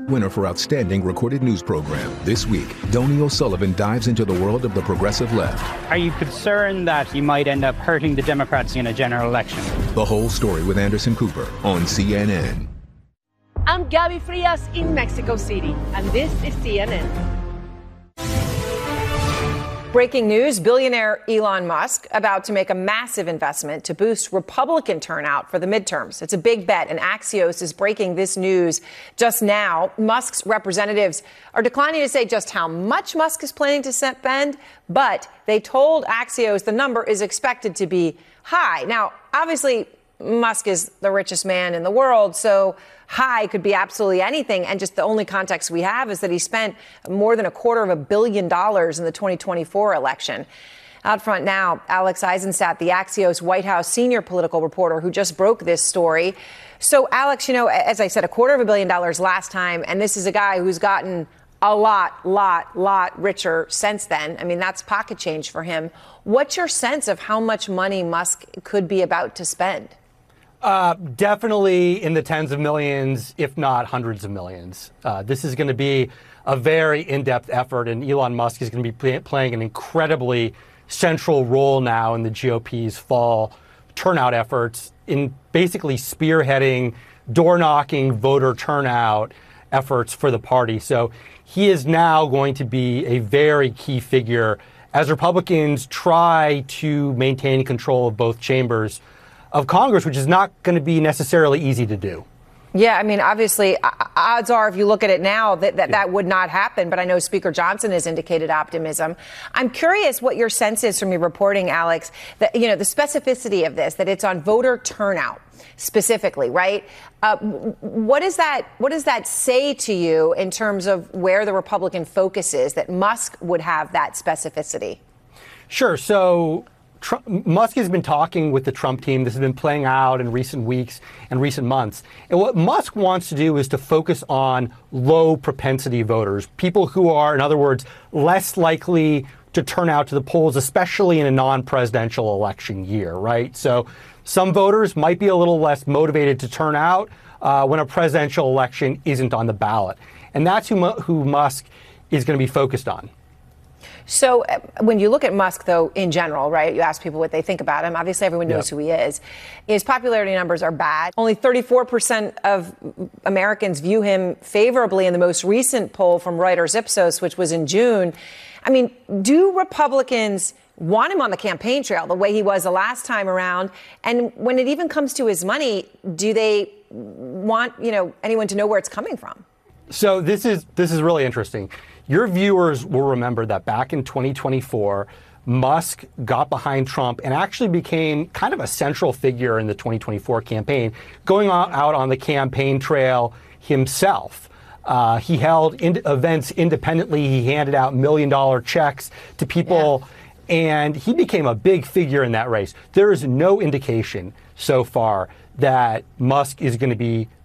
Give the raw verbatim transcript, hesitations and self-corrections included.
winner for Outstanding Recorded News Program. This week, Donie O'Sullivan dives into the world of the progressive left. Are you concerned that you might end up hurting the Democrats in a general election? The whole story with Anderson Cooper on C N N. I'm Gabby Frias in Mexico City, and this is C N N. Breaking news, billionaire Elon Musk about to make a massive investment to boost Republican turnout for the midterms. It's a big bet, and Axios is breaking this news just now. Musk's representatives are declining to say just how much Musk is planning to spend, but they told Axios the number is expected to be high. Now, obviously, Musk is the richest man in the world, so high could be absolutely anything. And just the only context we have is that he spent more than a quarter of a billion dollars in the twenty twenty-four election. Out front now, Alex Eisenstadt, the Axios White House senior political reporter who just broke this story. So, Alex, you know, as I said, a quarter of a billion dollars last time, and this is a guy who's gotten a lot, lot, lot richer since then. I mean, that's pocket change for him. What's your sense of how much money Musk could be about to spend? Uh, definitely in the tens of millions, if not hundreds of millions. Uh, this is going to be a very in-depth effort, and Elon Musk is going to be play- playing an incredibly central role now in the G O P's fall turnout efforts in basically spearheading, door-knocking voter turnout efforts for the party. So he is now going to be a very key figure as Republicans try to maintain control of both chambers of Congress, which is not going to be necessarily easy to do. Yeah, I mean, obviously, odds are, if you look at it now, that that, yeah. that would not happen. But I know Speaker Johnson has indicated optimism. I'm curious what your sense is from your reporting, Alex, that, you know, the specificity of this, that it's on voter turnout specifically, right? Uh, what does that what does that say to you in terms of where the Republican focus is, that Musk would have that specificity? Sure. So Trump, Musk has been talking with the Trump team. This has been playing out in recent weeks and recent months. And what Musk wants to do is to focus on low propensity voters, people who are, in other words, less likely to turn out to the polls, especially in a non-presidential election year, right? So some voters might be a little less motivated to turn out uh, when a presidential election isn't on the ballot. And that's who, who Musk is going to be focused on. So uh, when you look at Musk, though, in general, right, you ask people what they think about him. Obviously, everyone knows yep. who he is. His popularity numbers are bad. Only thirty-four percent of Americans view him favorably in the most recent poll from Reuters Ipsos, which was in June. I mean, do Republicans want him on the campaign trail the way he was the last time around? And when it even comes to his money, do they want, you know, anyone to know where it's coming from? So this is this is really interesting. Your viewers will remember that back in twenty twenty-four, Musk got behind Trump and actually became kind of a central figure in the twenty twenty-four campaign, going out on the campaign trail himself. Uh, he held in- events independently. He handed out million dollar checks to people, yeah. and he became a big figure in that race. There is no indication so far that Musk is going to be